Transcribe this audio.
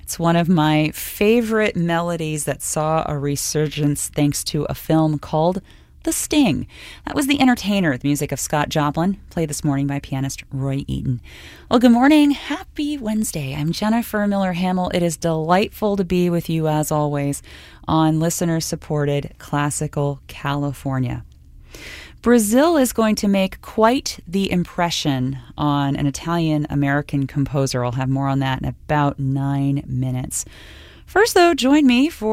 It's one of my favorite melodies that saw a resurgence thanks to a film called The Sting. That was The Entertainer, the music of Scott Joplin, played this morning by pianist Roy Eaton. Well, good morning. Happy Wednesday. I'm Jennifer Miller Hamill. It is delightful to be with you, as always, on listener-supported Classical California. Brazil is going to make quite the impression on an Italian-American composer. I'll have more on that in about 9 minutes. First, though, join me for